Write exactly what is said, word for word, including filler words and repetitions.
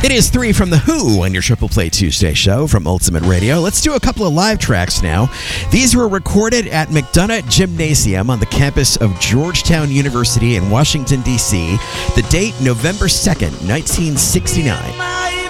It is three from The Who on your Triple Play Tuesday show from Ultimate Radio. Let's do a couple of live tracks now. These were recorded at McDonough Gymnasium on the campus of Georgetown University in Washington, D C. The date, November second, nineteen sixty-nine.